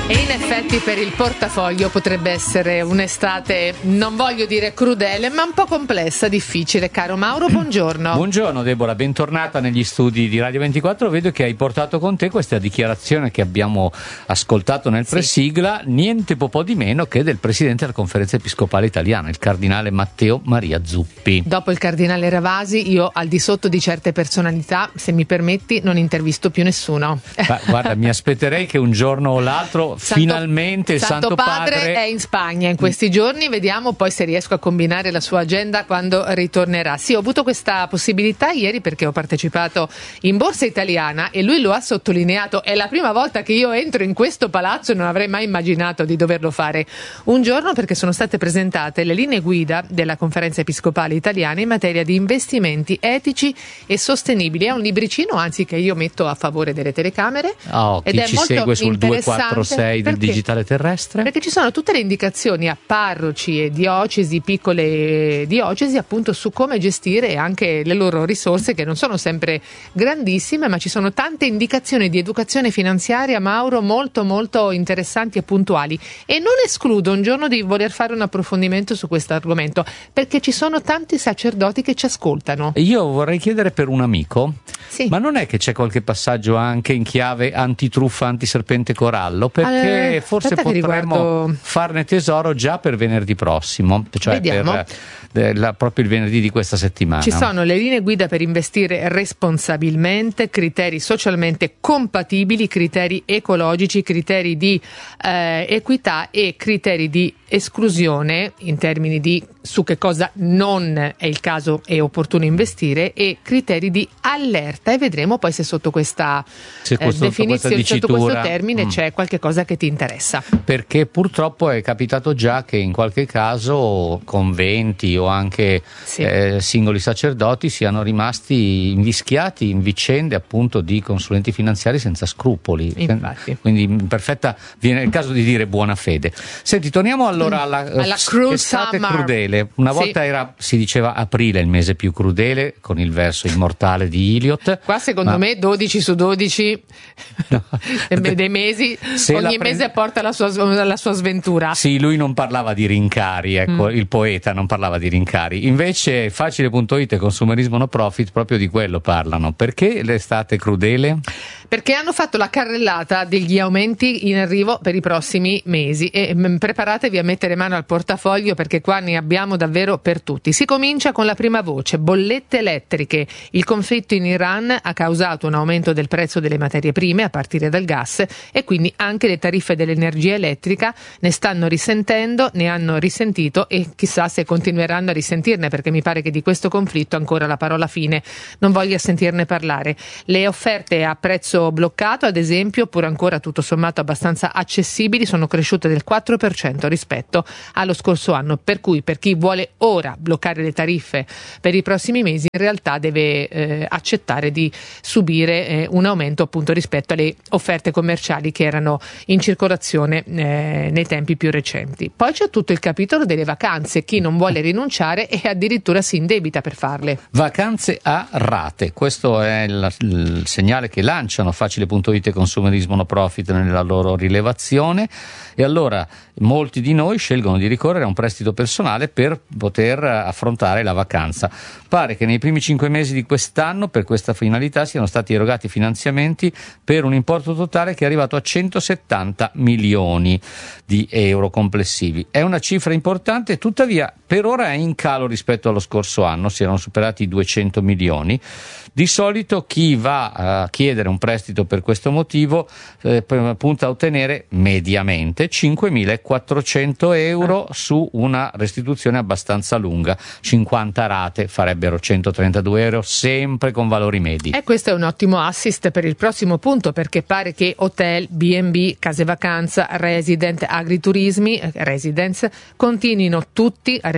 E in effetti per il portafoglio potrebbe essere un'estate, non voglio dire crudele, ma un po' complessa, difficile. Caro Mauro, buongiorno. Buongiorno Deborah, bentornata negli studi di Radio 24. Vedo che hai portato con te questa dichiarazione che abbiamo ascoltato nel presigla, niente po' di meno che del presidente della Conferenza Episcopale Italiana, il cardinale Matteo Maria Zuppi. Dopo il cardinale Ravasi, io al di sotto di certe personalità, se mi permetti, non intervisto più nessuno. Guarda, mi aspetterei che un giorno o l'altro finalmente il Santo Padre è in Spagna in questi giorni, vediamo poi se riesco a combinare la sua agenda quando ritornerà. Sì, ho avuto questa possibilità ieri perché ho partecipato in Borsa Italiana e lui lo ha sottolineato, è la prima volta che io entro in questo palazzo e non avrei mai immaginato di doverlo fare un giorno, perché sono state presentate le linee guida della Conferenza Episcopale Italiana in materia di investimenti etici e sostenibili. È un libricino, anzi, che io metto a favore delle telecamere, ed è ci molto segue sul interessante 246 del perché? digitale terrestre, perché ci sono tutte le indicazioni a parroci e diocesi, piccole diocesi, appunto su come gestire anche le loro risorse, che non sono sempre grandissime, ma ci sono tante indicazioni di educazione finanziaria, Mauro, molto molto interessanti e puntuali, e non escludo un giorno di voler fare un approfondimento su questo argomento, perché ci sono tanti sacerdoti che ci ascoltano. Io vorrei chiedere per un amico, sì, ma non è che c'è qualche passaggio anche in chiave antitruffa, antiserpente corallo? Perché forse potremmo farne tesoro già per venerdì prossimo, cioè proprio il venerdì di questa settimana. Ci sono le linee guida per investire responsabilmente, criteri socialmente compatibili, criteri ecologici, criteri di equità e criteri di esclusione in termini di su che cosa non è il caso e opportuno investire, e criteri di allerta, e vedremo poi se sotto questa definizione, sotto questo termine c'è qualche cosa che ti interessa. Perché purtroppo è capitato già che in qualche caso conventi o anche singoli sacerdoti siano rimasti invischiati in vicende appunto di consulenti finanziari senza scrupoli. Infatti. Quindi viene il caso di dire buona fede. Senti, torniamo allora alla estate crudele. Una volta si diceva aprile il mese più crudele, con il verso immortale di Eliot. Qua secondo me 12 su 12 dei mesi, ogni mese porta la sua sventura. Sì, lui non parlava di rincari, ecco, il poeta non parlava di rincari. Invece Facile.it e Consumerismo No Profit proprio di quello parlano. Perché l'estate crudele? Perché hanno fatto la carrellata degli aumenti in arrivo per i prossimi mesi, e preparatevi a mettere mano al portafoglio, perché qua ne abbiamo davvero per tutti. Si comincia con la prima voce: bollette elettriche. Il conflitto in Iran ha causato un aumento del prezzo delle materie prime, a partire dal gas, e quindi anche le tariffe dell'energia elettrica ne stanno risentendo, ne hanno risentito, e chissà se continueranno a risentirne, perché mi pare che di questo conflitto ancora la parola fine non voglia sentirne parlare. Le offerte a prezzo bloccato, ad esempio, pur ancora tutto sommato abbastanza accessibili, sono cresciute del 4% rispetto allo scorso anno, per cui per chi vuole ora bloccare le tariffe per i prossimi mesi in realtà deve accettare di subire un aumento appunto rispetto alle offerte commerciali che erano in circolazione nei tempi più recenti. Poi c'è tutto il capitolo delle vacanze, chi non vuole rinunciare e addirittura si indebita per farle. Vacanze a rate, questo è il segnale che lanciano Facile.it e Consumerismo No Profit nella loro rilevazione, e allora molti di noi scelgono di ricorrere a un prestito personale per poter affrontare la vacanza. Pare che nei primi 5 mesi di quest'anno per questa finalità siano stati erogati finanziamenti per un importo totale che è arrivato a 170 milioni di euro complessivi. È una cifra importante, tuttavia per ora è in calo rispetto allo scorso anno, si erano superati i 200 milioni. Di solito chi va a chiedere un prestito per questo motivo punta a ottenere mediamente 5.400 euro su una restituzione abbastanza lunga. 50 rate farebbero 132 euro, sempre con valori medi. E questo è un ottimo assist per il prossimo punto, perché pare che hotel, B&B, case vacanza, residence continuino tutti a registrare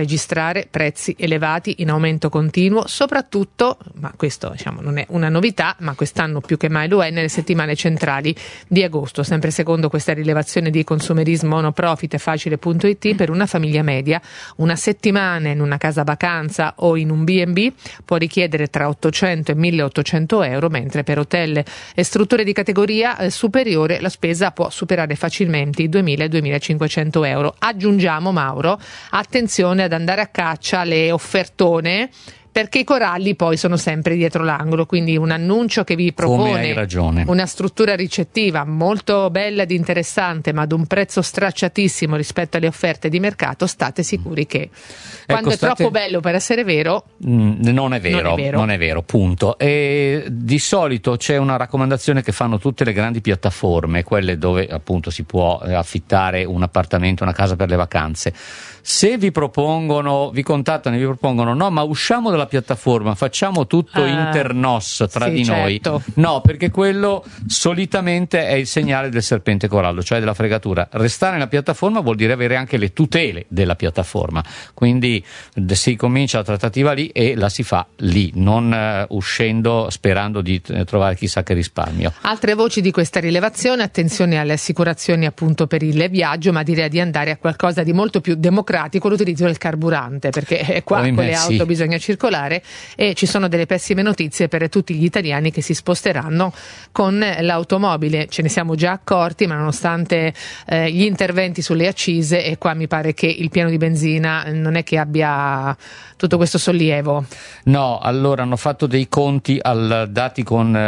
registrare prezzi elevati in aumento continuo, soprattutto, ma questo non è una novità, ma quest'anno più che mai lo è, nelle settimane centrali di agosto. Sempre secondo questa rilevazione di Consumerismo No Profit e Facile.it, per una famiglia media una settimana in una casa vacanza o in un B&B può richiedere tra 800 e 1800 euro, mentre per hotel e strutture di categoria superiore la spesa può superare facilmente i 2000 e 2500 euro. Aggiungiamo, Mauro, attenzione ad andare a caccia alle offertone, perché i coralli poi sono sempre dietro l'angolo, quindi un annuncio che vi propone una struttura ricettiva molto bella ed interessante, ma ad un prezzo stracciatissimo rispetto alle offerte di mercato, state sicuri che quando è troppo bello per essere vero, non è vero, punto. E di solito c'è una raccomandazione che fanno tutte le grandi piattaforme, quelle dove appunto si può affittare un appartamento, una casa per le vacanze. Se vi contattano e vi propongono no, ma usciamo dalla piattaforma, facciamo tutto internos tra di noi. No, perché quello solitamente è il segnale del serpente corallo, cioè della fregatura. Restare nella piattaforma vuol dire avere anche le tutele della piattaforma, quindi si comincia la trattativa lì e la si fa lì, non uscendo sperando di trovare chissà che risparmio. Altre voci di questa rilevazione: attenzione alle assicurazioni appunto per il viaggio, ma direi di andare a qualcosa di molto più democratico, l'utilizzo del carburante, perché qua con le auto bisogna circolare e ci sono delle pessime notizie per tutti gli italiani che si sposteranno con l'automobile. Ce ne siamo già accorti, ma nonostante gli interventi sulle accise, e qua mi pare che il pieno di benzina non è che abbia tutto questo sollievo. No, allora hanno fatto dei conti dati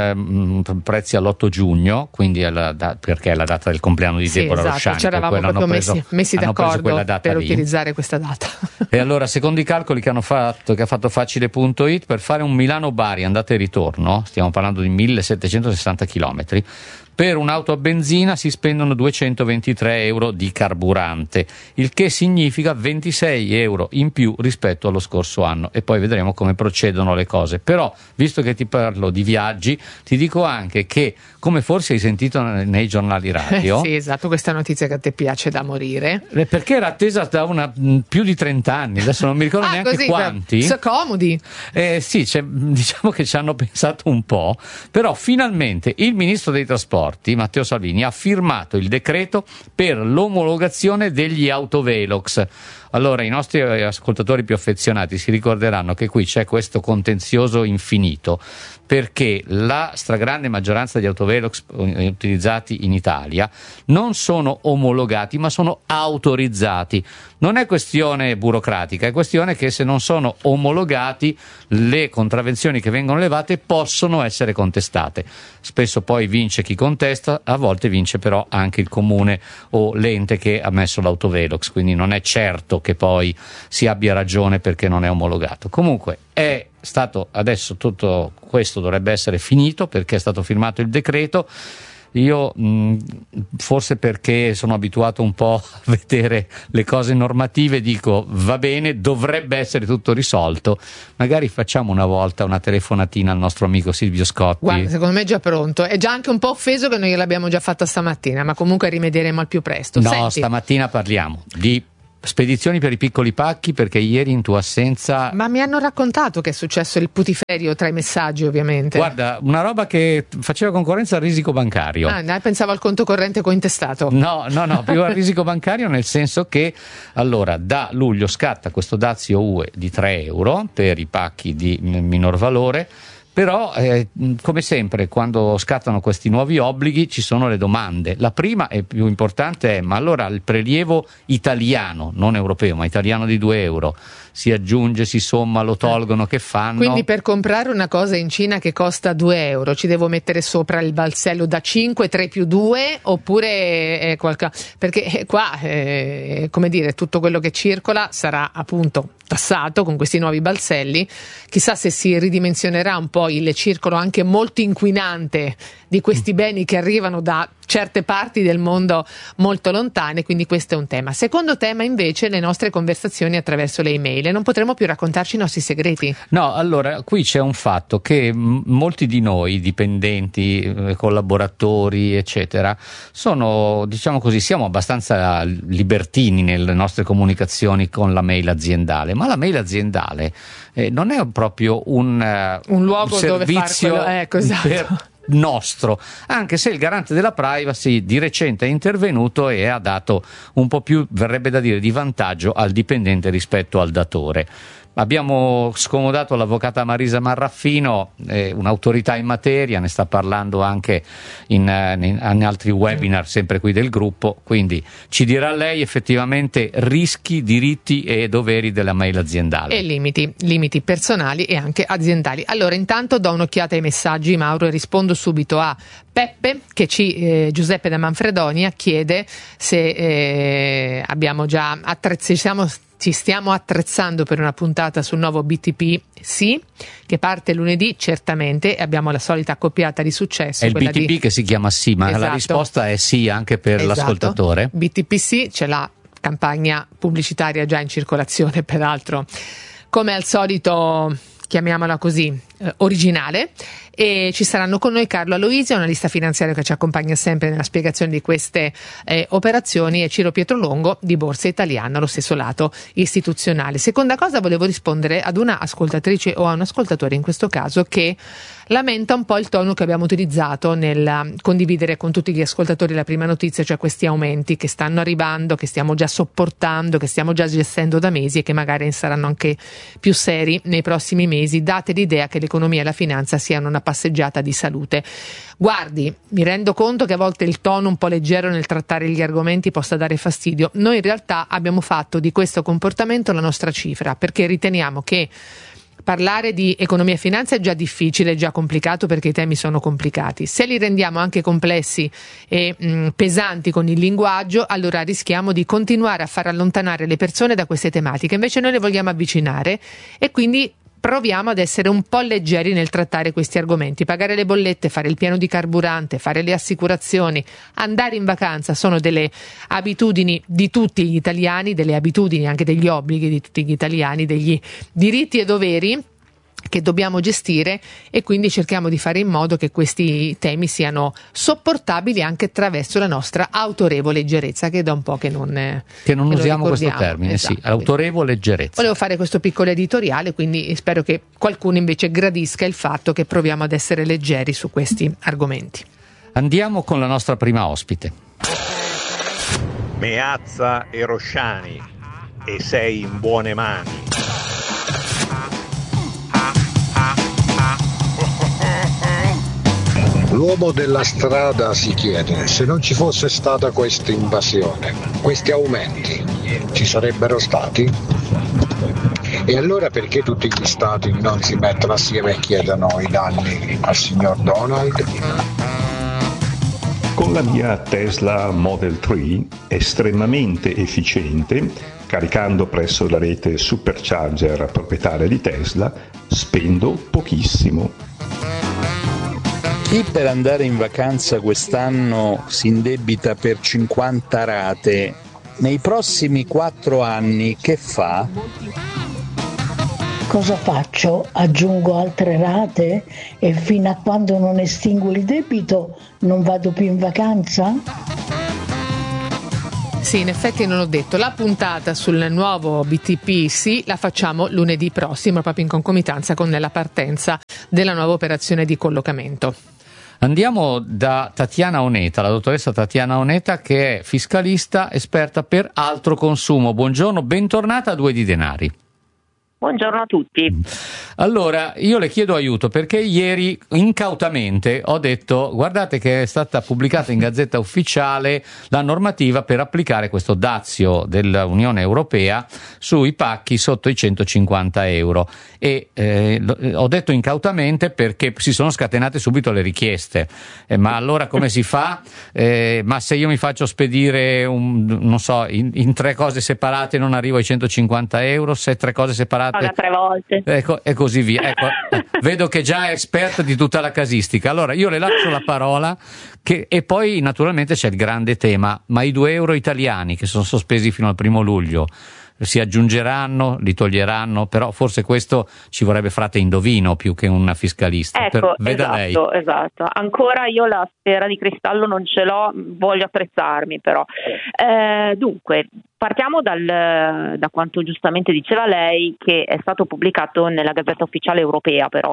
con prezzi all'8 giugno, quindi perché è la data del compleanno di Deborah Rosciani. Ci eravamo proprio messi d'accordo per utilizzare questa data. E allora, secondo i calcoli che ha fatto Facile.it, per fare un Milano-Bari andata e ritorno, stiamo parlando di 1760 chilometri, per un'auto a benzina si spendono 223 euro di carburante, il che significa 26 euro in più rispetto allo scorso anno, e poi vedremo come procedono le cose. Però, visto che ti parlo di viaggi, ti dico anche che, come forse hai sentito nei giornali radio, sì, esatto, questa notizia che a te piace da morire, perché era attesa da più di 30 anni, adesso non mi ricordo neanche così, quanti. Sono comodi. Sì, diciamo che ci hanno pensato un po', però finalmente il ministro dei trasporti Matteo Salvini ha firmato il decreto per l'omologazione degli autovelox. Allora, i nostri ascoltatori più affezionati si ricorderanno che qui c'è questo contenzioso infinito, perché la stragrande maggioranza degli autovelox utilizzati in Italia non sono omologati, ma sono autorizzati. Non è questione burocratica, è questione che se non sono omologati le contravvenzioni che vengono levate possono essere contestate. Spesso poi vince chi contesta, a volte vince però anche il comune o l'ente che ha messo l'autovelox, quindi non è certo che poi si abbia ragione perché non è omologato. Comunque è stato, adesso tutto questo dovrebbe essere finito perché è stato firmato il decreto. Io forse perché sono abituato un po' a vedere le cose normative, dico va bene, dovrebbe essere tutto risolto, magari facciamo una volta una telefonatina al nostro amico Silvio Scotti. Guarda, secondo me è già pronto, è già anche un po' offeso che noi l'abbiamo già fatta stamattina, ma comunque rimedieremo al più presto. No, Senti, stamattina parliamo di spedizioni per i piccoli pacchi, perché ieri in tua assenza... Ma mi hanno raccontato che è successo il putiferio tra i messaggi, ovviamente. Guarda, una roba che faceva concorrenza al risico bancario. Pensavo al conto corrente cointestato. No, più al risico bancario, nel senso che allora da luglio scatta questo dazio UE di 3 euro per i pacchi di minor valore. Però, come sempre, quando scattano questi nuovi obblighi ci sono le domande. La prima e più importante è: ma allora il prelievo italiano, non europeo, ma italiano di 2 euro, si aggiunge, si somma, lo tolgono, che fanno? Quindi per comprare una cosa in Cina che costa 2 euro ci devo mettere sopra il balzello da 5, 3 più 2, oppure perché qua, come dire, tutto quello che circola sarà appunto tassato con questi nuovi balzelli. Chissà se si ridimensionerà un po' il circolo anche molto inquinante di questi beni che arrivano da certe parti del mondo molto lontane, quindi questo è un tema. Secondo tema invece le nostre conversazioni attraverso le email, e non potremo più raccontarci i nostri segreti. No, allora qui c'è un fatto che molti di noi dipendenti, collaboratori eccetera sono, diciamo così, siamo abbastanza libertini nelle nostre comunicazioni con la mail aziendale, ma la mail aziendale non è proprio un luogo dove servizio fare quello, esatto. per nostro, anche se il garante della privacy di recente è intervenuto e ha dato un po' più, verrebbe da dire, di vantaggio al dipendente rispetto al datore. Abbiamo scomodato l'avvocata Marisa Marraffino, un'autorità in materia, ne sta parlando anche in altri webinar sempre qui del gruppo, quindi ci dirà lei effettivamente rischi, diritti e doveri della mail aziendale. E limiti personali e anche aziendali. Allora intanto do un'occhiata ai messaggi, Mauro, e rispondo subito a Peppe che Giuseppe da Manfredonia chiede se abbiamo già ci stiamo attrezzando per una puntata sul nuovo BTP, sì, che parte lunedì, certamente, e abbiamo la solita accoppiata di successo. È il BTP che si chiama sì, ma esatto. La risposta è sì anche per l'ascoltatore. BTP sì, c'è la campagna pubblicitaria già in circolazione, peraltro, come al solito, chiamiamola così, originale. E ci saranno con noi Carlo Aloisio, analista finanziario che ci accompagna sempre nella spiegazione di queste operazioni, e Ciro Pietrolongo di Borsa Italiana, lo stesso lato istituzionale. Seconda cosa, volevo rispondere ad una ascoltatrice o a un ascoltatore in questo caso che lamenta un po' il tono che abbiamo utilizzato nel condividere con tutti gli ascoltatori la prima notizia, cioè questi aumenti che stanno arrivando, che stiamo già sopportando, che stiamo già gestendo da mesi e che magari saranno anche più seri nei prossimi mesi, date l'idea che l'economia e la finanza siano una passeggiata di salute. Guardi, mi rendo conto che a volte il tono un po' leggero nel trattare gli argomenti possa dare fastidio. Noi in realtà abbiamo fatto di questo comportamento la nostra cifra, perché riteniamo che parlare di economia e finanza è già difficile, è già complicato perché i temi sono complicati. Se li rendiamo anche complessi e pesanti con il linguaggio, allora rischiamo di continuare a far allontanare le persone da queste tematiche. Invece noi le vogliamo avvicinare e quindi proviamo ad essere un po' leggeri nel trattare questi argomenti. Pagare le bollette, fare il piano di carburante, fare le assicurazioni, andare in vacanza sono delle abitudini di tutti gli italiani, delle abitudini anche degli obblighi di tutti gli italiani, degli diritti e doveri che dobbiamo gestire, e quindi cerchiamo di fare in modo che questi temi siano sopportabili anche attraverso la nostra autorevole leggerezza, che da un po' che non usiamo questo termine, esatto. Sì, autorevole leggerezza. Volevo fare questo piccolo editoriale, quindi spero che qualcuno invece gradisca il fatto che proviamo ad essere leggeri su questi argomenti. Andiamo con la nostra prima ospite. Meazza e Rosciani, e sei in buone mani. L'uomo della strada si chiede: se non ci fosse stata questa invasione, questi aumenti, ci sarebbero stati? E allora perché tutti gli stati non si mettono assieme e chiedono i danni al signor Donald? Con la mia Tesla Model 3, estremamente efficiente, caricando presso la rete Supercharger proprietaria di Tesla, spendo pochissimo. Chi per andare in vacanza quest'anno si indebita per 50 rate, nei prossimi 4 anni che fa? Cosa faccio? Aggiungo altre rate e fino a quando non estinguo il debito non vado più in vacanza? Sì, in effetti non ho detto, la puntata sul nuovo BTP sì la facciamo lunedì prossimo, proprio in concomitanza con la partenza della nuova operazione di collocamento. Andiamo da Tatiana Oneta, la dottoressa Tatiana Oneta, che è fiscalista esperta per altro consumo. Buongiorno, bentornata a Due di Denari. Buongiorno a tutti. Allora, io le chiedo aiuto perché ieri incautamente ho detto: guardate che è stata pubblicata in Gazzetta Ufficiale la normativa per applicare questo dazio dell'Unione Europea sui pacchi sotto i 150 euro. E ho detto incautamente perché si sono scatenate subito le richieste. Ma allora come si fa? Ma se io mi faccio spedire in 3 cose separate non arrivo ai 150 euro? Se 3 cose separate rate. Paga 3 volte. Ecco, e così via. Ecco, vedo che già è esperta di tutta la casistica. Allora io le lascio la parola e poi naturalmente c'è il grande tema, ma i 2 euro italiani che sono sospesi fino al 1° luglio si aggiungeranno, li toglieranno, però forse questo ci vorrebbe frate indovino più che una fiscalista. Ecco, veda esatto, lei. esatto. Ancora io la sfera di cristallo non ce l'ho, voglio attrezzarmi però. Dunque, partiamo da quanto giustamente diceva lei, che è stato pubblicato nella Gazzetta Ufficiale Europea però,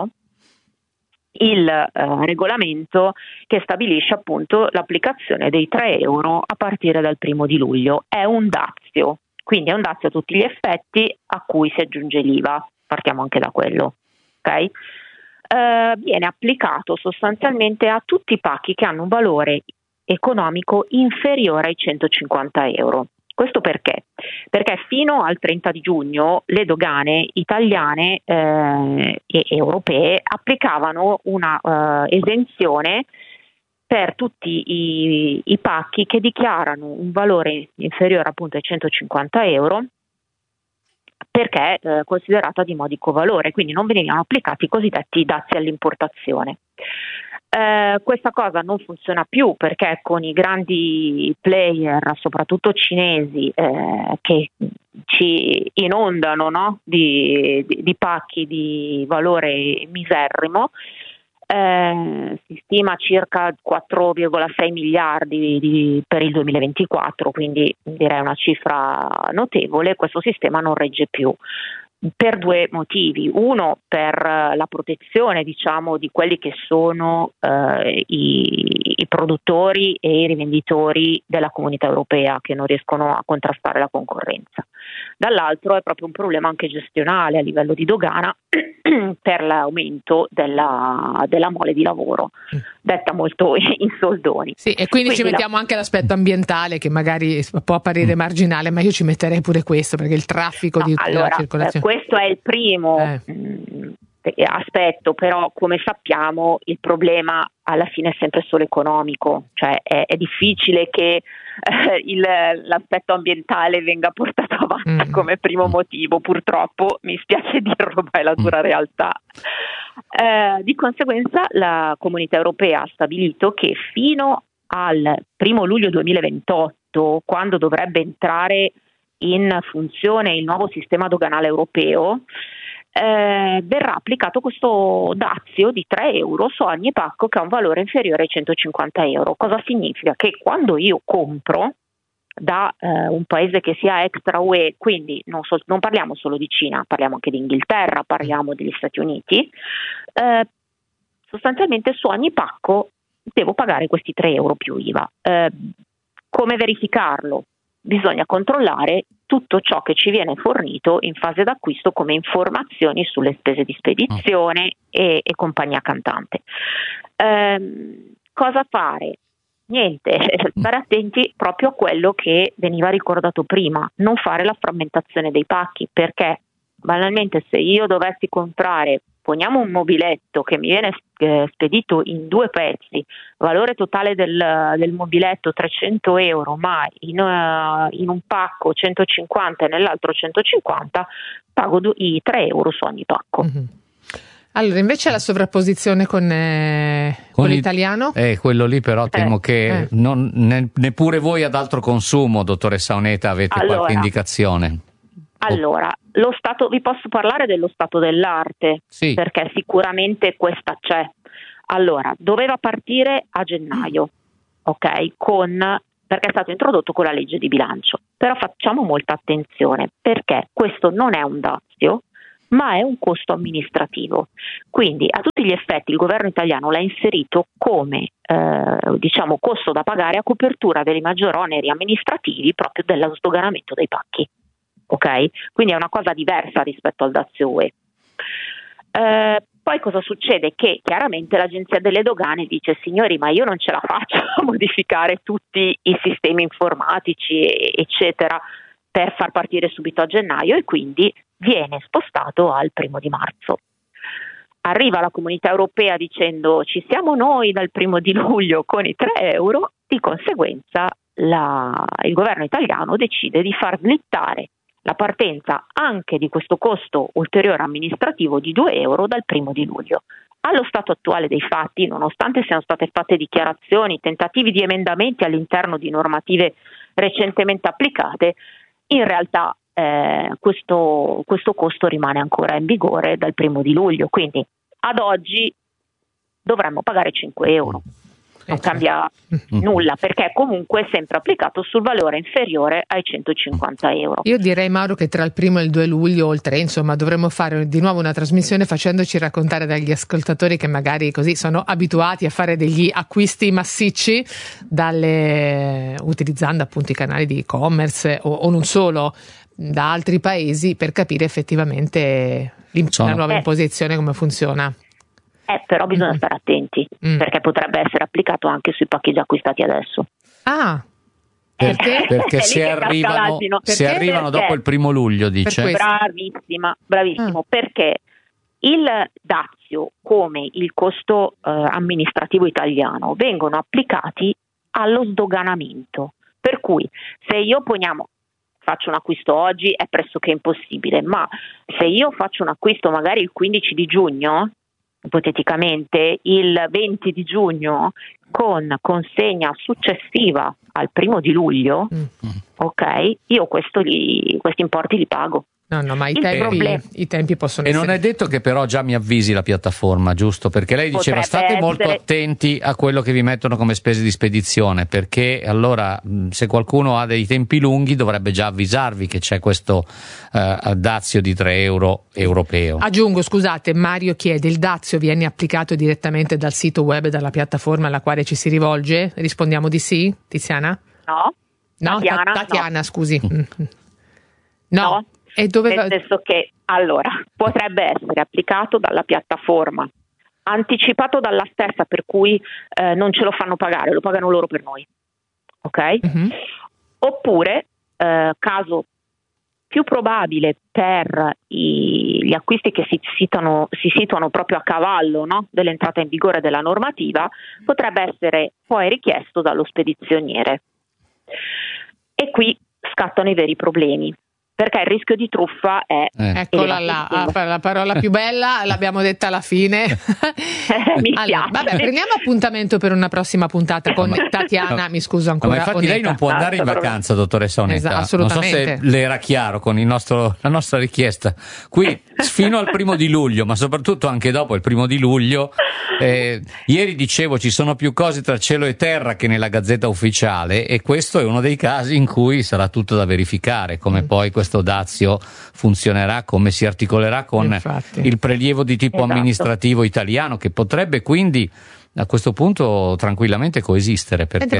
il regolamento che stabilisce appunto l'applicazione dei 3 euro a partire dal 1° luglio. È un dazio. Quindi è un dazio a tutti gli effetti a cui si aggiunge l'IVA, partiamo anche da quello, ok? Viene applicato sostanzialmente a tutti i pacchi che hanno un valore economico inferiore ai 150 euro. Questo perché? Perché fino al 30 di giugno le dogane italiane e europee applicavano una esenzione per tutti i pacchi che dichiarano un valore inferiore appunto ai 150 euro, perché considerata di modico valore, quindi non venivano applicati i cosiddetti dazi all'importazione. Questa cosa non funziona più perché con i grandi player, soprattutto cinesi, che ci inondano, no? di pacchi di valore miserrimo, si stima circa 4,6 miliardi per il 2024, quindi direi una cifra notevole. Questo sistema non regge più per 2 motivi: uno, per la protezione, diciamo, di quelli che sono i produttori e i rivenditori della Comunità Europea, che non riescono a contrastare la concorrenza. Dall'altro è proprio un problema anche gestionale a livello di dogana per l'aumento della mole di lavoro, detta molto in soldoni. Sì, e quindi ci mettiamo anche l'aspetto ambientale, che magari può apparire marginale, ma io ci metterei pure questo, perché il traffico della circolazione. Questo è il primo aspetto, però come sappiamo il problema alla fine è sempre solo economico, cioè è difficile che l'aspetto ambientale venga portato avanti come primo motivo, purtroppo, mi spiace dirlo, ma è la dura realtà. Di conseguenza la Comunità Europea ha stabilito che fino al 1° luglio 2028, quando dovrebbe entrare in funzione il nuovo sistema doganale europeo, verrà applicato questo dazio di 3 euro su ogni pacco che ha un valore inferiore ai 150 euro. Cosa significa? Che quando io compro da un paese che sia extra UE, quindi non parliamo solo di Cina, parliamo anche di Inghilterra, parliamo degli Stati Uniti, sostanzialmente su ogni pacco devo pagare questi 3 euro più IVA. Come verificarlo? Bisogna controllare tutto ciò che ci viene fornito in fase d'acquisto come informazioni sulle spese di spedizione e compagnia cantante. Cosa fare? Niente, stare attenti proprio a quello che veniva ricordato prima, non fare la frammentazione dei pacchi, perché banalmente se io dovessi comprare, poniamo un mobiletto che mi viene spedito in 2 pezzi, valore totale del mobiletto 300 euro, ma in un pacco 150 e nell'altro 150, pago i 3 euro su ogni pacco. Mm-hmm. Allora, invece la sovrapposizione con l'italiano? Quello lì però temo che neppure voi ad altro consumo, dottoressa Oneta, avete qualche indicazione. Allora, vi posso parlare dello stato dell'arte, sì, perché sicuramente questa c'è. Allora, doveva partire a gennaio, ok? Perché è stato introdotto con la legge di bilancio. Però facciamo molta attenzione, perché questo non è un dazio, ma è un costo amministrativo. Quindi a tutti gli effetti il governo italiano l'ha inserito come costo da pagare a copertura dei maggiori oneri amministrativi proprio dello sdoganamento dei pacchi. Ok? Quindi è una cosa diversa rispetto al dazio UE. Poi cosa succede? Che chiaramente l'Agenzia delle Dogane dice: signori, ma io non ce la faccio a modificare tutti i sistemi informatici eccetera per far partire subito a gennaio, e quindi viene spostato al 1° di marzo. Arriva la Comunità Europea dicendo: ci siamo noi dal 1° di luglio con i 3 euro, di conseguenza il governo italiano decide di far slittare la partenza anche di questo costo ulteriore amministrativo di 2 euro dal 1 di luglio. Allo stato attuale dei fatti, nonostante siano state fatte dichiarazioni, tentativi di emendamenti all'interno di normative recentemente applicate, in realtà questo costo rimane ancora in vigore dal 1 di luglio, quindi ad oggi dovremmo pagare 5 euro. Non cambia nulla, perché è comunque sempre applicato sul valore inferiore ai 150 euro. Io direi, Mauro, che tra il 1 e il 2 luglio, oltre, insomma, dovremmo fare di nuovo una trasmissione facendoci raccontare dagli ascoltatori che magari così sono abituati a fare degli acquisti massicci utilizzando appunto i canali di e-commerce o non solo, da altri paesi, per capire effettivamente la nuova imposizione come funziona. Però bisogna stare attenti, perché potrebbe essere applicato anche sui paccheggi acquistati adesso. Perché se arrivano dopo il 1 luglio, dice. Bravissimo, perché il dazio come il costo amministrativo italiano vengono applicati allo sdoganamento, per cui se io faccio un acquisto oggi è pressoché impossibile, ma se io faccio un acquisto magari il 15 di giugno, ipoteticamente il 20 di giugno con consegna successiva al 1 di luglio, ok, io questi importi li pago. No, ma i tempi possono essere. E non è detto che però già mi avvisi la piattaforma, giusto? Perché lei diceva state molto attenti a quello che vi mettono come spese di spedizione, perché allora se qualcuno ha dei tempi lunghi dovrebbe già avvisarvi che c'è questo dazio di 3 euro europeo. Aggiungo, scusate, Mario chiede: il dazio viene applicato direttamente dal sito web e dalla piattaforma alla quale ci si rivolge? Rispondiamo di sì, Tiziana? No, Tatiana, no. Scusi. No. E nel senso che potrebbe essere applicato dalla piattaforma, anticipato dalla stessa, per cui non ce lo fanno pagare, lo pagano loro per noi, ok? Oppure caso più probabile per gli acquisti che si situano proprio a cavallo, no, dell'entrata in vigore della normativa, potrebbe essere poi richiesto dallo spedizioniere, e qui scattano i veri problemi. Perché il rischio di truffa è eccola là, la parola più bella l'abbiamo detta alla fine. Allora, vabbè, prendiamo appuntamento per una prossima puntata con Tatiana. Mi scuso ancora. Ma infatti lei non può andare in vacanza, dottoressa Onetta. Assolutamente. Non so se le era chiaro con la nostra richiesta. Qui fino al 1 di luglio, ma soprattutto anche dopo il 1 di luglio. Ieri dicevo, ci sono più cose tra cielo e terra che nella Gazzetta Ufficiale, e questo è uno dei casi in cui sarà tutto da verificare, come poi questo dazio funzionerà, come si articolerà con il prelievo di tipo amministrativo italiano, che potrebbe quindi a questo punto tranquillamente coesistere, perché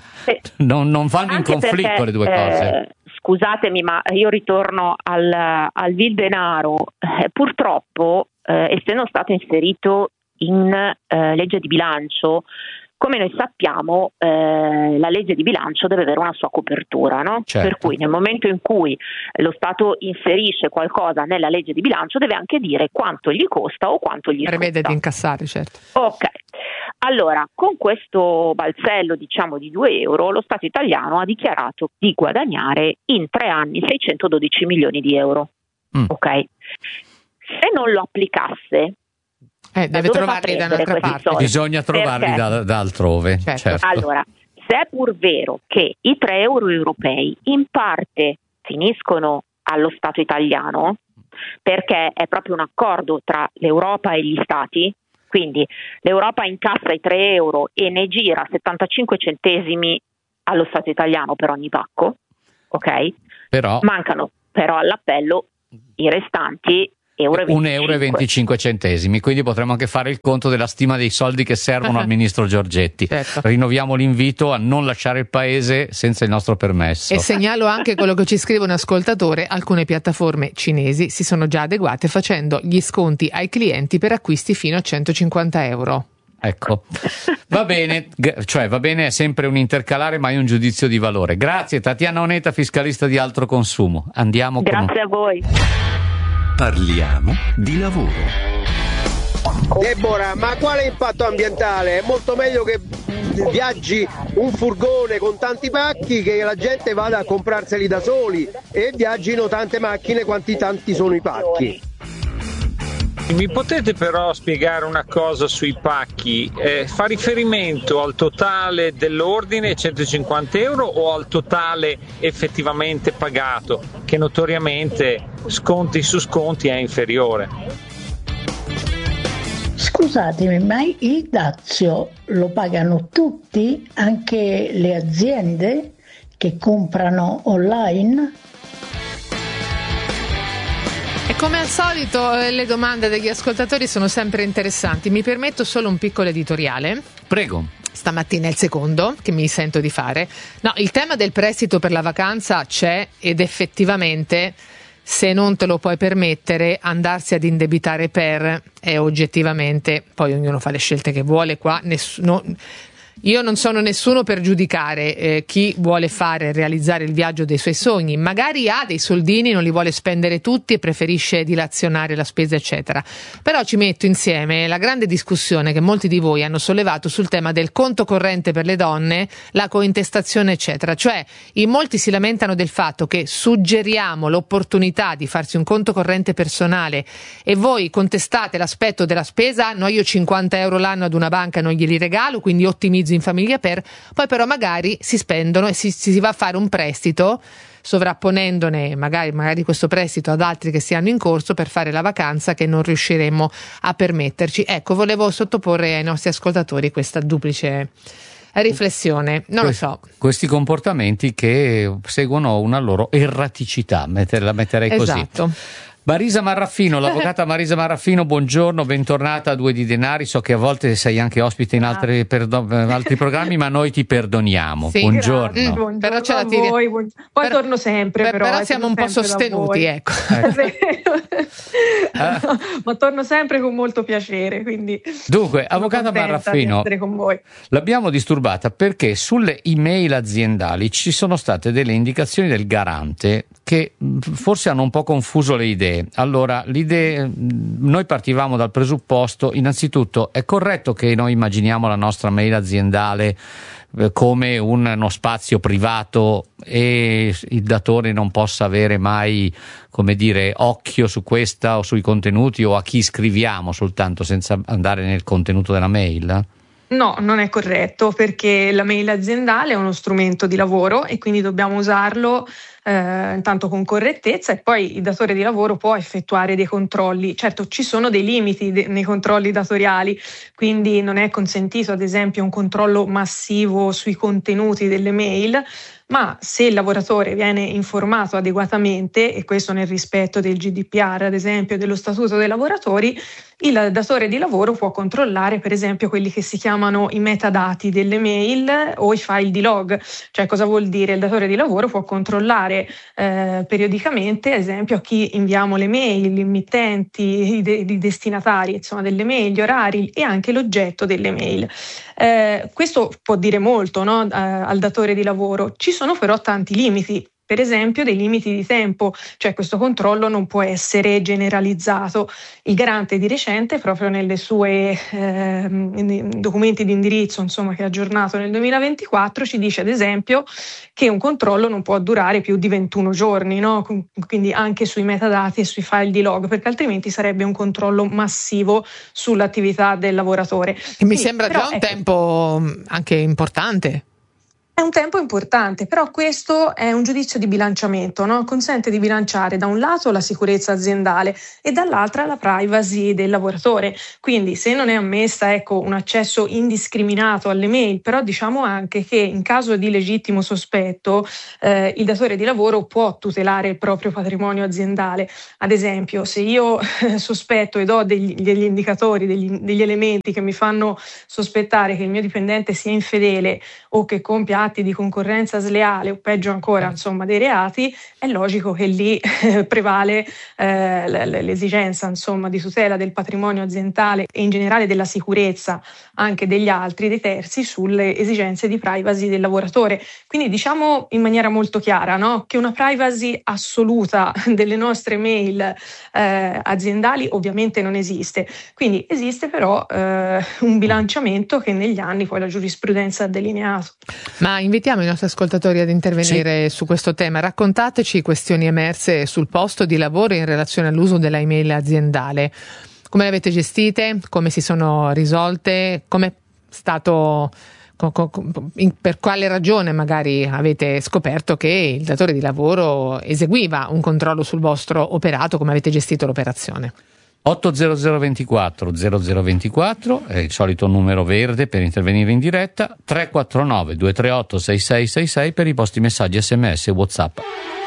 non vanno in conflitto le due cose. Scusatemi, ma io ritorno al vil denaro. Purtroppo, essendo stato inserito in legge di bilancio, come noi sappiamo, la legge di bilancio deve avere una sua copertura, no? Certo. Per cui nel momento in cui lo Stato inserisce qualcosa nella legge di bilancio deve anche dire quanto gli costa o quanto gli prevede costa. di incassare, certo. Ok, allora con questo balzello di 2 euro lo Stato italiano ha dichiarato di guadagnare in 3 anni 612 milioni di euro. Ok, se non lo applicasse, deve trovarli da un'altra parte. Bisogna trovarli da altrove. Certo. Allora, se è pur vero che i 3 euro europei in parte finiscono allo Stato italiano, perché è proprio un accordo tra l'Europa e gli Stati, quindi l'Europa incassa i 3 euro e ne gira 75 centesimi allo Stato italiano per ogni pacco, ok? Mancano però all'appello i restanti €1,25, quindi potremmo anche fare il conto della stima dei soldi che servono al ministro Giorgetti. Certo. Rinnoviamo l'invito a non lasciare il paese senza il nostro permesso. E segnalo anche quello che ci scrive un ascoltatore: alcune piattaforme cinesi si sono già adeguate facendo gli sconti ai clienti per acquisti fino a €150. Ecco, va bene, va bene, è sempre un intercalare, ma è un giudizio di valore. Grazie Tatiana Onetta, fiscalista di Altro Consumo. Andiamo. Grazie a voi. Parliamo di lavoro. Deborah, ma quale impatto ambientale? È molto meglio che viaggi un furgone con tanti pacchi che la gente vada a comprarseli da soli e viaggino tante macchine quanti tanti sono i pacchi. Mi potete però spiegare una cosa sui pacchi? Fa riferimento al totale dell'ordine, 150 euro, o al totale effettivamente pagato, che notoriamente sconti su sconti è inferiore? Scusatemi, ma il dazio lo pagano tutti, anche le aziende che comprano online? E come al solito le domande degli ascoltatori sono sempre interessanti. Mi permetto solo un piccolo editoriale. Prego. Stamattina è il secondo che mi sento di fare. No, il tema del prestito per la vacanza c'è, ed effettivamente, se non te lo puoi permettere, andarsi ad indebitare è oggettivamente, poi ognuno fa le scelte che vuole qua, io non sono nessuno per giudicare chi vuole realizzare il viaggio dei suoi sogni. Magari ha dei soldini, non li vuole spendere tutti e preferisce dilazionare la spesa, eccetera. Però ci metto insieme la grande discussione che molti di voi hanno sollevato sul tema del conto corrente per le donne, la cointestazione, eccetera. Cioè, in molti si lamentano del fatto che suggeriamo l'opportunità di farsi un conto corrente personale e voi contestate l'aspetto della spesa. No, io 50 euro l'anno ad una banca non glieli regalo, quindi ottimizzo in famiglia poi però magari si spendono e si va a fare un prestito, sovrapponendone magari questo prestito ad altri che siano in corso per fare la vacanza che non riusciremo a permetterci. Ecco, volevo sottoporre ai nostri ascoltatori questa duplice riflessione. Non lo so. Questi comportamenti che seguono una loro erraticità, la metterei così. Esatto. Marisa Marraffino, l'avvocata Marisa Marraffino, buongiorno, bentornata a Due di Denari. So che a volte sei anche ospite in altri programmi, ma noi ti perdoniamo. Sì, buongiorno. Buongiorno però ce la voi. Poi torno sempre, però siamo un po' sostenuti, ecco. Ma torno sempre con molto piacere. Quindi dunque, avvocata Marraffino, con voi. L'abbiamo disturbata perché sulle email aziendali ci sono state delle indicazioni del garante che forse hanno un po' confuso le idee. Allora, noi partivamo dal presupposto, innanzitutto, è corretto che noi immaginiamo la nostra mail aziendale come uno spazio privato e il datore non possa avere mai, come dire, occhio su questa o sui contenuti, o a chi scriviamo soltanto senza andare nel contenuto della mail? No, non è corretto, perché la mail aziendale è uno strumento di lavoro e quindi dobbiamo usarlo intanto con correttezza, e poi il datore di lavoro può effettuare dei controlli. Certo, ci sono dei limiti nei controlli datoriali, quindi non è consentito ad esempio un controllo massivo sui contenuti delle mail, ma se il lavoratore viene informato adeguatamente, e questo nel rispetto del GDPR ad esempio, dello Statuto dei lavoratori, il datore di lavoro può controllare per esempio quelli che si chiamano i metadati delle mail o i file di log. Cioè, cosa vuol dire? Il datore di lavoro può controllare periodicamente, ad esempio, a chi inviamo le mail, gli emittenti, i destinatari, insomma, delle mail, gli orari e anche l'oggetto delle mail. Questo può dire molto, no? Al datore di lavoro. Ci sono però tanti limiti. Per esempio dei limiti di tempo, cioè questo controllo non può essere generalizzato. Il garante di recente, proprio nelle sue documenti di indirizzo, insomma, che ha aggiornato nel 2024, ci dice ad esempio che un controllo non può durare più di 21 giorni, no? Quindi anche sui metadati e sui file di log, perché altrimenti sarebbe un controllo massivo sull'attività del lavoratore. Che mi sembra già un tempo anche importante. È un tempo importante, però questo è un giudizio di bilanciamento, no? Consente di bilanciare da un lato la sicurezza aziendale e dall'altra la privacy del lavoratore. Quindi se non è ammessa, un accesso indiscriminato alle mail, però diciamo anche che in caso di legittimo sospetto il datore di lavoro può tutelare il proprio patrimonio aziendale. Ad esempio, se io sospetto e do degli indicatori, degli elementi che mi fanno sospettare che il mio dipendente sia infedele o che compia atti di concorrenza sleale o peggio ancora insomma dei reati, è logico che lì prevale l'esigenza insomma di tutela del patrimonio aziendale e in generale della sicurezza anche degli altri, dei terzi, sulle esigenze di privacy del lavoratore. Quindi diciamo in maniera molto chiara, no? Che una privacy assoluta delle nostre mail aziendali ovviamente non esiste. Quindi esiste però un bilanciamento che negli anni poi la giurisprudenza ha delineato. Ma invitiamo i nostri ascoltatori ad intervenire su questo tema. Raccontateci questioni emerse sul posto di lavoro in relazione all'uso della email aziendale. Come le avete gestite? Come si sono risolte? Come è stato, per quale ragione magari avete scoperto che il datore di lavoro eseguiva un controllo sul vostro operato? Come avete gestito l'operazione? 80024 0024 è il solito numero verde per intervenire in diretta, 349 238 6666 per i vostri messaggi SMS e WhatsApp.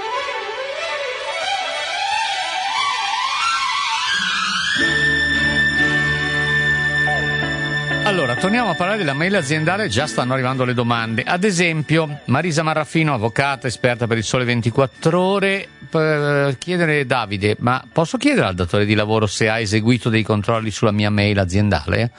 Allora, torniamo a parlare della mail aziendale, già stanno arrivando le domande. Ad esempio, Marisa Marraffino, avvocata, esperta per il Sole 24 Ore, chiedere Davide, ma posso chiedere al datore di lavoro se ha eseguito dei controlli sulla mia mail aziendale?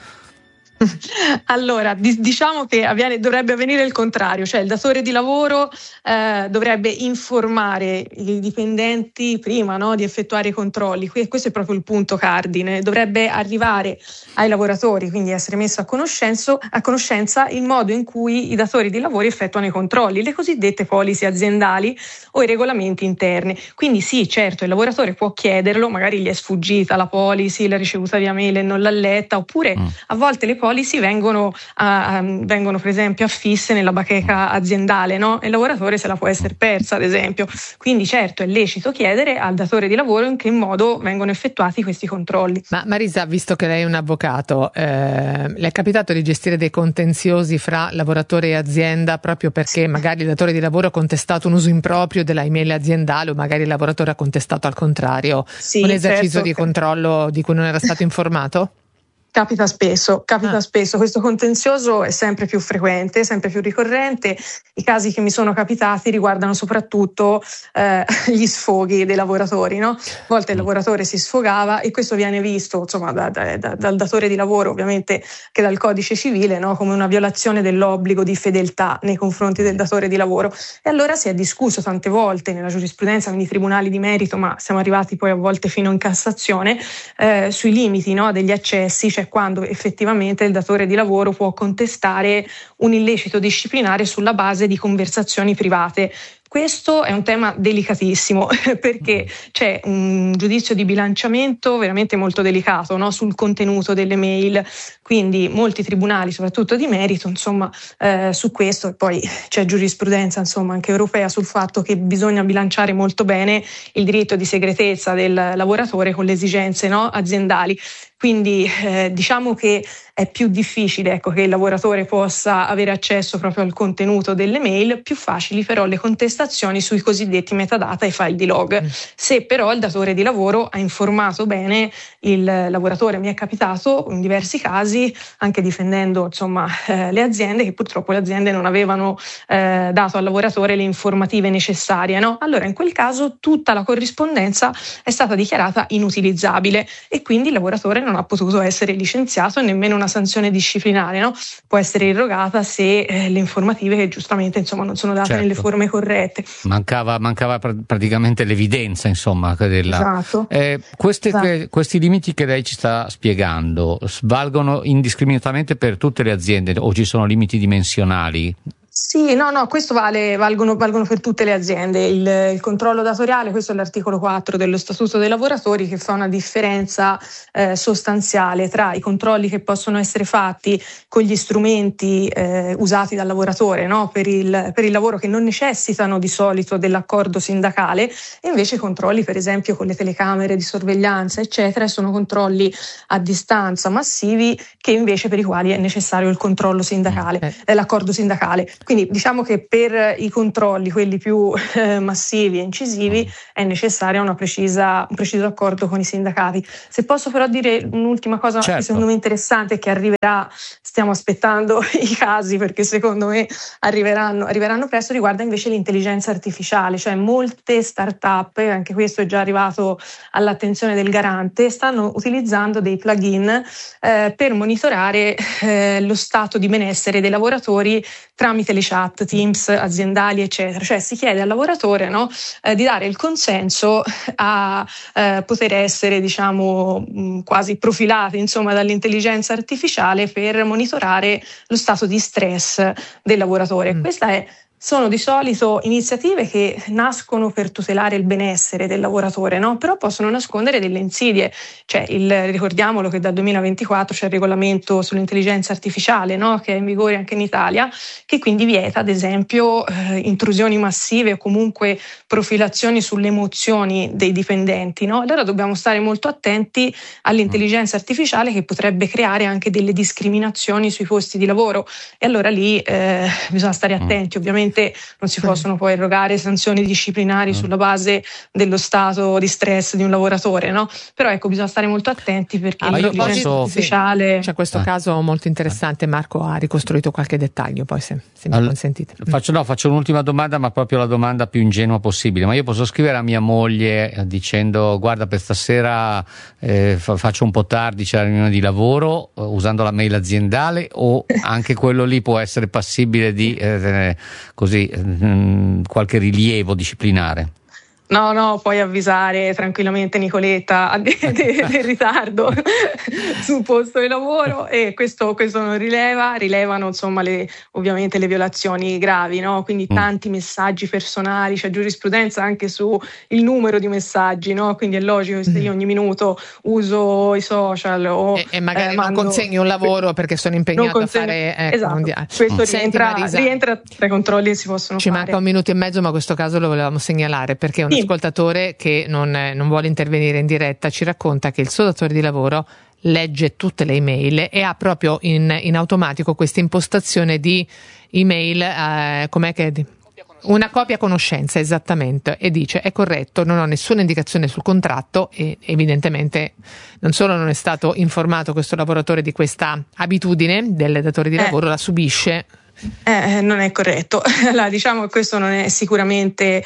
Allora, diciamo che dovrebbe avvenire il contrario, cioè il datore di lavoro dovrebbe informare i dipendenti prima, no, di effettuare i controlli. Questo è proprio il punto cardine, dovrebbe arrivare ai lavoratori, quindi essere messo a conoscenza il modo in cui i datori di lavoro effettuano i controlli, le cosiddette policy aziendali o i regolamenti interni. Quindi sì, certo, il lavoratore può chiederlo, magari gli è sfuggita la policy, l'ha ricevuta via mail e non l'ha letta, oppure a volte le policy vengono per esempio affisse nella bacheca aziendale, no? E il lavoratore se la può essere persa, ad esempio. Quindi certo è lecito chiedere al datore di lavoro in che modo vengono effettuati questi controlli. Ma Marisa, visto che lei è un avvocato, le è capitato di gestire dei contenziosi fra lavoratore e azienda proprio perché magari il datore di lavoro ha contestato un uso improprio della email aziendale o magari il lavoratore ha contestato al contrario un esercizio di controllo di cui non era stato informato? Capita spesso. Questo contenzioso è sempre più frequente, sempre più ricorrente. I casi che mi sono capitati riguardano soprattutto gli sfoghi dei lavoratori, no? A volte il lavoratore si sfogava e questo viene visto, insomma, dal datore di lavoro, ovviamente che dal codice civile, no? Come una violazione dell'obbligo di fedeltà nei confronti del datore di lavoro. E allora si è discusso tante volte nella giurisprudenza, quindi tribunali di merito, ma siamo arrivati poi a volte fino in Cassazione, sui limiti, no, degli accessi, cioè quando effettivamente il datore di lavoro può contestare un illecito disciplinare sulla base di conversazioni private. Questo è un tema delicatissimo perché c'è un giudizio di bilanciamento veramente molto delicato, no? Sul contenuto delle mail, quindi molti tribunali, soprattutto di merito, insomma, su questo, e poi c'è giurisprudenza, insomma, anche europea sul fatto che bisogna bilanciare molto bene il diritto di segretezza del lavoratore con le esigenze, no, aziendali. Quindi diciamo che è più difficile, ecco, che il lavoratore possa avere accesso proprio al contenuto delle mail, più facili però le contestazioni sui cosiddetti metadata e file di log. Se però il datore di lavoro ha informato bene il lavoratore, mi è capitato in diversi casi, anche difendendo insomma le aziende, che purtroppo le aziende non avevano dato al lavoratore le informative necessarie, no? Allora in quel caso tutta la corrispondenza è stata dichiarata inutilizzabile e quindi il lavoratore non ha potuto essere licenziato e nemmeno una sanzione disciplinare, no? Può essere irrogata se le informative che giustamente insomma non sono date nelle forme corrette. Mancava praticamente l'evidenza, insomma, Esatto. Questi limiti che lei ci sta spiegando valgono indiscriminatamente per tutte le aziende o ci sono limiti dimensionali? Sì, no, questo valgono per tutte le aziende. Il controllo datoriale, questo è l'articolo 4 dello Statuto dei lavoratori, che fa una differenza sostanziale tra i controlli che possono essere fatti con gli strumenti usati dal lavoratore, no? per il lavoro, che non necessitano di solito dell'accordo sindacale, e invece i controlli per esempio con le telecamere di sorveglianza eccetera, sono controlli a distanza massivi, che invece per i quali è necessario il controllo sindacale, l'accordo sindacale. Quindi diciamo che per i controlli, quelli più massivi e incisivi, è necessaria un preciso accordo con i sindacati. Se posso però dire un'ultima cosa che secondo me è interessante, che arriverà, stiamo aspettando i casi perché secondo me arriveranno presto, riguarda invece l'intelligenza artificiale, cioè molte start-up, anche questo è già arrivato all'attenzione del Garante, stanno utilizzando dei plugin per monitorare lo stato di benessere dei lavoratori tramite le chat, Teams aziendali, eccetera. Cioè si chiede al lavoratore di dare il consenso a poter essere, diciamo, quasi profilati, insomma, dall'intelligenza artificiale per monitorare lo stato di stress del lavoratore. Sono di solito iniziative che nascono per tutelare il benessere del lavoratore, no? Però possono nascondere delle insidie. Cioè, ricordiamolo che dal 2024 c'è il regolamento sull'intelligenza artificiale, no? Che è in vigore anche in Italia, che quindi vieta, ad esempio, intrusioni massive o comunque profilazioni sulle emozioni dei dipendenti, no? Allora dobbiamo stare molto attenti all'intelligenza artificiale, che potrebbe creare anche delle discriminazioni sui posti di lavoro, e allora lì bisogna stare attenti. Ovviamente non si possono poi erogare sanzioni disciplinari sulla base dello stato di stress di un lavoratore, no? Però ecco, bisogna stare molto attenti, perché l'intelligenza artificiale... C'è questo caso molto interessante, Marco ha ricostruito qualche dettaglio, poi se mi consentite. Faccio un'ultima domanda, ma proprio la domanda più ingenua possibile. Ma io posso scrivere a mia moglie dicendo: guarda, per stasera faccio un po' tardi, c'è la riunione di lavoro, usando la mail aziendale, o anche quello lì può essere passibile di qualche rilievo disciplinare? No, puoi avvisare tranquillamente Nicoletta del ritardo sul posto di lavoro, e questo non rilevano insomma ovviamente le violazioni gravi, no? Quindi tanti messaggi personali, c'è giurisprudenza anche su il numero di messaggi, no? Quindi è logico che se io ogni minuto uso i social e magari non consegni un lavoro perché sono impegnato a fare questo rientra tra i controlli che si possono fare. Ci manca 1 minuto e mezzo, ma questo caso lo volevamo segnalare perché un ascoltatore che non vuole intervenire in diretta ci racconta che il suo datore di lavoro legge tutte le email e ha proprio in automatico questa impostazione di email, una copia conoscenza, esattamente, e dice: è corretto, non ho nessuna indicazione sul contratto, e evidentemente non solo non è stato informato questo lavoratore di questa abitudine del datore di lavoro, la subisce. Non è corretto. Allora, diciamo che questo non è sicuramente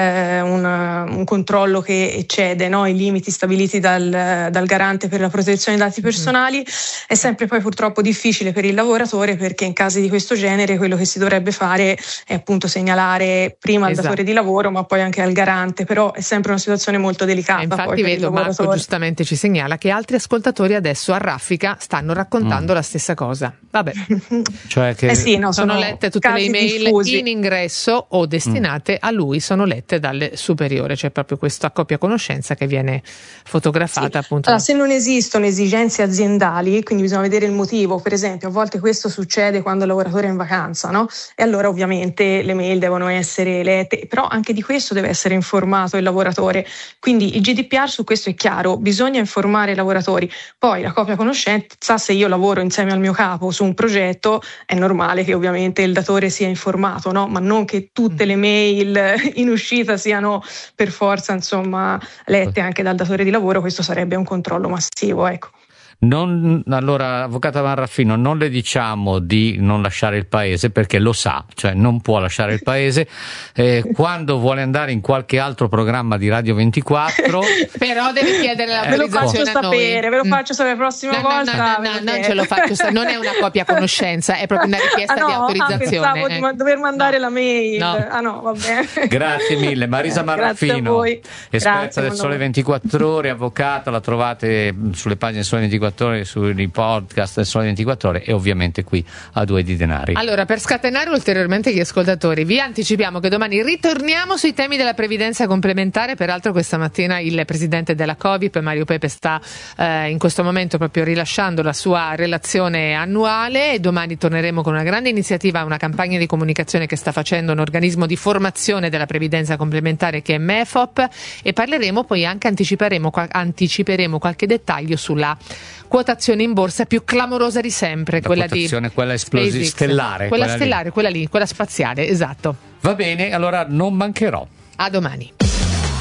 un controllo che eccede, no, i limiti stabiliti dal Garante per la protezione dei dati personali. È sempre poi purtroppo difficile per il lavoratore, perché in casi di questo genere quello che si dovrebbe fare è appunto segnalare prima al datore di lavoro, ma poi anche al Garante, però è sempre una situazione molto delicata. Infatti vedo Marco giustamente ci segnala che altri ascoltatori adesso a raffica stanno raccontando la stessa cosa. Vabbè, cioè che sono lette tutte le email diffusi in ingresso o destinate a lui, sono lette dal superiore, c'è proprio questa copia conoscenza che viene fotografata appunto. Allora, se non esistono esigenze aziendali, quindi bisogna vedere il motivo. Per esempio, a volte questo succede quando il lavoratore è in vacanza, no? E allora ovviamente le mail devono essere lette, però anche di questo deve essere informato il lavoratore. Quindi il GDPR su questo è chiaro, bisogna informare i lavoratori. Poi la copia conoscenza, se io lavoro insieme al mio capo su un progetto, è normale che ovviamente il datore sia informato, no? Ma non che tutte le mail in uscita siano per forza, insomma, lette anche dal datore di lavoro. Questo sarebbe un controllo massivo, ecco. Allora, avvocata Marraffino, non le diciamo di non lasciare il paese, perché lo sa, cioè non può lasciare il paese. Quando vuole andare in qualche altro programma di Radio 24 però deve chiedere l'autorizzazione a noi. Ve lo faccio sapere la prossima volta. Non ce lo faccio sapere, non è una copia conoscenza, è proprio una richiesta di autorizzazione. Pensavo di dover mandare la mail. No, va bene. Grazie mille. Marisa Marraffino, esperta del Sole 24 Ore, avvocata, la trovate sulle pagine Sole 24 Ore, sui podcast del Sole 24 Ore, e ovviamente qui a Due di Denari. Allora, per scatenare ulteriormente gli ascoltatori, vi anticipiamo che domani ritorniamo sui temi della previdenza complementare. Peraltro questa mattina il presidente della Covip, Mario Pepe, sta in questo momento proprio rilasciando la sua relazione annuale, e domani torneremo con una grande iniziativa, una campagna di comunicazione che sta facendo un organismo di formazione della previdenza complementare che è MEFOP, e parleremo poi anche, anticiperemo qualche dettaglio sulla quotazione in borsa più clamorosa di sempre, quella esplosiva, stellare, quella stellare, quella lì, quella spaziale, esatto. Va bene, allora non mancherò. A domani.